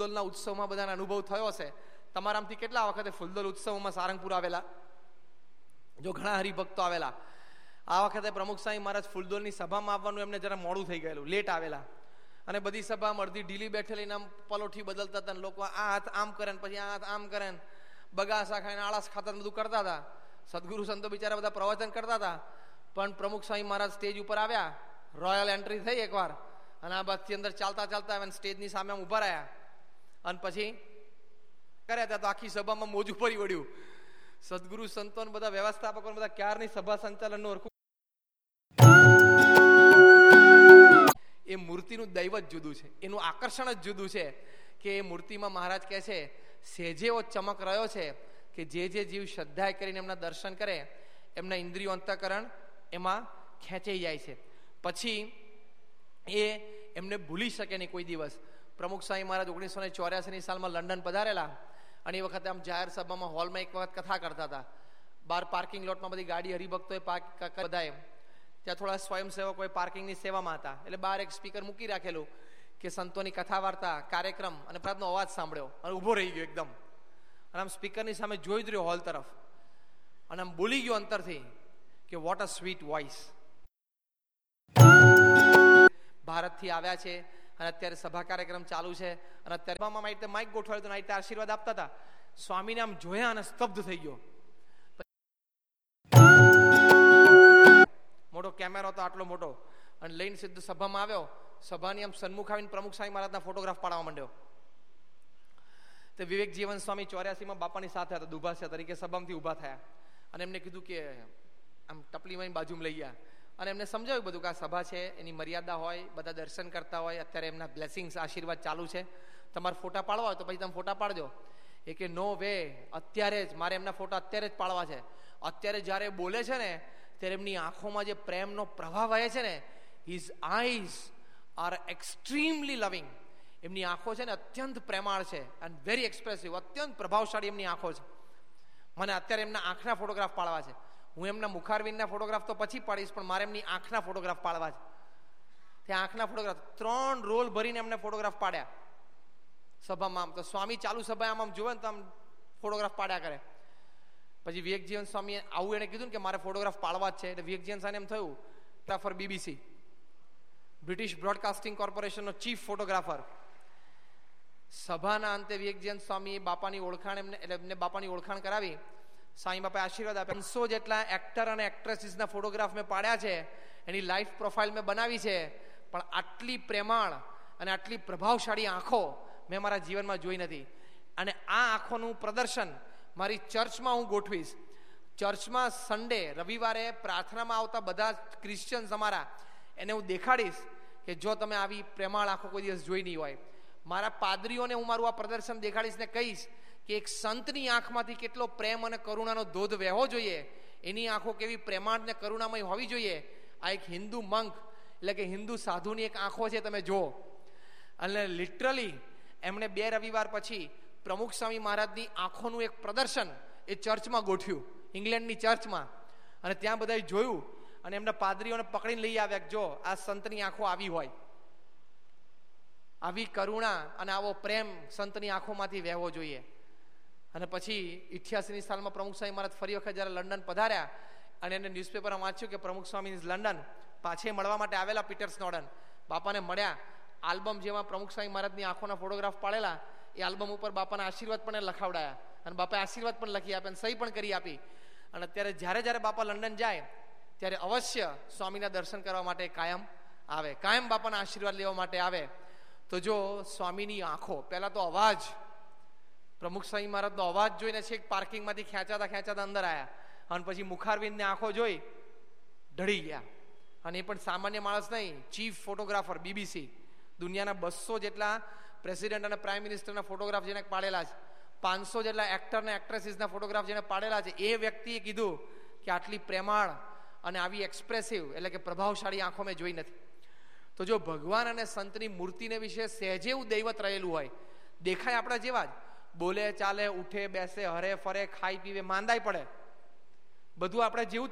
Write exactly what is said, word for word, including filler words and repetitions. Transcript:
ફૂલદોલના ઉત્સવમાં બધાને અનુભવ થયો હશે. તમારામાંથી કેટલા વખતે ફૂલદોલ ઉત્સવમાં સારંગપુર આવેલા? જો ઘણા હરિભક્તો આવેલા. આ વખતે પ્રમુખ સ્વામી મહારાજ ફૂલદોલની સભામાં આવવાનું એમને જરા મોડું થઈ ગયેલું, લેટ આવેલા. અને બધી સભામાં અડધી ઢીલી બેઠેલી આમ પલોઠી બદલતા હતા, લોકો આ હાથ આમ કરે ને પછી આ હાથ આમ કરે ને બગાસા ખાઈને આળસ ખાતા બધું કરતા હતા. સદગુરુ સંતો બિચારા બધા પ્રવચન કરતા હતા. પણ પ્રમુખ સ્વામી મહારાજ સ્ટેજ ઉપર આવ્યા, રોયલ એન્ટ્રી થઈ એકવાર, અને આ બાદથી અંદર ચાલતા ચાલતા આવ્યા, સ્ટેજની સામે આમ ઉભા રહ્યા અને પછી કર્યા હતા તો આખી સભામાં મોજું પડી વળ્યું. સદગુરુ સંતો બધા વ્યવસ્થાપકો બધા ક્યારની સભા સંચાલનનું હરખું. એ મૂર્તિનું દૈવત જુદું છે, એનું આકર્ષણ જ જુદું છે કે એ મૂર્તિમાં મહારાજ કહે છે સેજે એવો ચમક રહ્યો છે કે જે જે જીવ શ્રદ્ધા કરીને એમના દર્શન કરે એમના ઇન્દ્રિયો અંતઃકરણ એમાં ખેંચાઈ જાય છે. પછી એ એમને ભૂલી શકે નહીં કોઈ દિવસ. પ્રમુખ સ્વામી મહારાજ ઓગણીસો ને ચોર્યાસીની સાલમાં લંડન પધારેલા અને એ વખતે આમ જાહેર સભામાં હોલમાં એક વખત કથા કરતા હતા. બહાર પાર્કિંગ લોટમાં બધી ગાડી હરિભક્તોએ પાર્ક બધાએ ત્યાં થોડા સ્વયંસેવકોએ પાર્કિંગની સેવામાં હતા. એટલે બહાર એક સ્પીકર મૂકી રાખેલું કે સંતોની કથા વાર્તા કાર્યક્રમ, અને પ્રાર્થનો અવાજ સાંભળ્યો અને ઊભો રહી ગયો એકદમ, અને આમ સ્પીકરની સામે જોઈ જ રહ્યો હોલ તરફ, અને આમ બોલી ગયો અંતરથી કે વોટ અ સ્વીટ વોઇસ. ભારતથી આવ્યા છે અને અત્યારે સભા કાર્યક્રમ ચાલુ છે અને અત્યારે માઇક ગોઠવાયું તો નાઈટ આશીર્વાદ આપતા હતા. સ્વામીને આમ જોયા અને સ્તબ્ધ થઈ ગયો. મોટો કેમેરો હતો આટલો મોટો, અને લઈને સીધો સભામાં આવ્યો. સભાની આમ સન્મુખ આવીને પ્રમુખ સ્વામી મહારાજના ફોટોગ્રાફ પાડવા માંડ્યો. તે વિવેક જીવન સ્વામી ચોર્યાસીમાં બાપાની સાથે હતા, દુભાષ્ય તરીકે સભામાંથી ઊભા થયા અને એમને કીધું કે આમ ટપલીમાં બાજુમાં લઈ ગયા અને એમને સમજાવ્યું બધું કે આ સભા છે, એની મર્યાદા હોય, બધા દર્શન કરતા હોય, અત્યારે એમના બ્લેસિંગ્સ આશીર્વાદ ચાલુ છે, તમારે ફોટા પાડવા હોય તો પછી તમે ફોટા પાડજો. એ કે નો વે, અત્યારે જ મારે એમના ફોટા અત્યારે જ પાડવા છે. અત્યારે જ્યારે બોલે છે ને ત્યારે એમની આંખોમાં જે પ્રેમનો પ્રભાવ વહે છે ને, હિઝ આઈઝ આર એક્સ્ટ્રીમલી લવિંગ. એમની આંખો છે ને અત્યંત પ્રેમાળ છે એન્ડ વેરી એક્સપ્રેસિવ, અત્યંત પ્રભાવશાળી એમની આંખો છે. મને અત્યારે એમના આંખના ફોટોગ્રાફ પાડવા છે. હું એમના મુખારવિંદના ફોટોગ્રાફ તો પછી પાડીશ, પણ મારે એમની આંખના ફોટોગ્રાફ પાડવા છે. ત્યાં આંખના ફોટોગ્રાફ ત્રણ રોલ ભરીને એમને ફોટોગ્રાફ પાડ્યા સભામાં. આમ તો સ્વામી ચાલુ સભા આમ આમ જોવે ને તો આમ ફોટોગ્રાફ પાડ્યા કરે. પછી વિવેકજીવન સ્વામી આવું એને કીધું ને કે મારે ફોટોગ્રાફ પાડવા જ છે. એટલે વિવેકજીવન સ્વામી એમ થયું photographer BBC, British broadcasting કોર્પોરેશનનો chief photographer. સભાના અંતે વિવેકજીવન સ્વામી બાપાની ઓળખાણ એમને એટલે એમને બાપાની ઓળખાણ કરાવી. સ્વામી બાપાએ આશીર્વાદ આપ્યા. પાંચસો જેટલા એક્ટર અને એક્ટ્રેસીસના ફોટોગ્રાફ મેં પાડ્યા છે, એની લાઈફ પ્રોફાઇલ મેં બનાવી છે, પણ આટલી પ્રેમાળ અને આટલી પ્રભાવશાળી આંખો મેં મારા જીવનમાં જોઈ નથી. અને આ આંખોનું પ્રદર્શન મારી ચર્ચમાં હું ગોઠવીશ. ચર્ચમાં સન્ડે રવિવારે પ્રાર્થનામાં આવતા બધા ક્રિશ્ચિયન્સ અમારા એને હું દેખાડીશ કે જો તમે આવી પ્રેમાળ આંખો કોઈ દિવસ જોઈ નહીં હોય. મારા પાદરીઓને હું મારું આ પ્રદર્શન દેખાડીશ ને કહીશ કે એક સંતની આંખમાંથી કેટલો પ્રેમ અને કરુણાનો ધોધ વહેવો જોઈએ, એની આંખો કેવી પ્રેમાળ ને કરુણામય હોવી જોઈએ. આ એક હિન્દુ મંક એટલે કે હિન્દુ સાધુની એક આંખો છે, તમે જુઓ. અને લિટરલી એમણે બે રવિવાર પછી પ્રમુખ સ્વામી મહારાજની આંખોનું એક પ્રદર્શન એ ચર્ચમાં ગોઠવ્યું, ઇંગ્લેન્ડની ચર્ચમાં. અને ત્યાં બધાએ જોયું અને એમના પાદરીઓને પકડીને લઈ આવ્યા કે જો આ સંતની આંખો આવી હોય, આવી કરુણા અને આવો પ્રેમ સંતની આંખોમાંથી વહેવો જોઈએ. અને પછી અઠ્યાસીની સાલમાં પ્રમુખ સ્વામી મહારાજ ફરી વખત જ્યારે લંડન પધાર્યા અને એને ન્યૂઝપેપરમાં વાંચ્યું કે પ્રમુખ સ્વામી લંડન પાછે મળવા માટે આવેલા પીટર સ્નોડન. બાપાને મળ્યા. આલ્બમ જેમાં પ્રમુખ સ્વામી મહારાજની આંખોના ફોટોગ્રાફ પાડેલા એ આલ્બમ ઉપર બાપાના આશીર્વાદ પણ લખાવડાયા અને બાપાએ આશીર્વાદ પણ લખી આપ્યા અને સહી પણ કરી આપી. અને અત્યારે જ્યારે જ્યારે બાપા લંડન જાય ત્યારે અવશ્ય સ્વામીના દર્શન કરવા માટે કાયમ આવે, કાયમ બાપાના આશીર્વાદ લેવા માટે આવે. તો જો સ્વામીની આંખો, પહેલા તો અવાજ, પ્રમુખ સ્વામી મહારાજનો અવાજ જોઈને છેક પાર્કિંગમાંથી ખેંચાતા ખેંચાતા અંદર આવ્યા અને પછી મુખારવિંદની આંખો જોઈ ઢળી ગયા. અને એ પણ સામાન્ય માણસ નહીં, ચીફ ફોટોગ્રાફર બીબીસી. દુનિયાના બસો જેટલા પ્રેસિડેન્ટ અને પ્રાઇમ મિનિસ્ટરના ફોટોગ્રાફ જેને પાડેલા છે, પાંચસો જેટલા એક્ટર અને એક્ટ્રેસીસના ફોટોગ્રાફ જેને પાડેલા છે, એ વ્યક્તિએ કીધું કે આટલી પ્રેમાળ અને આવી એક્સપ્રેસિવ એટલે કે પ્રભાવશાળી આંખો મેં જોઈ નથી. તો જો ભગવાન અને સંતની મૂર્તિને વિશે સહેજે એવું દૈવત રહેલું હોય, દેખાય આપણા જેવા જ, બોલે ચાલે ઉઠે બેસે હરે ફરે ખાઈ પીવે માંદાય પડે, બધું આપણે જેવું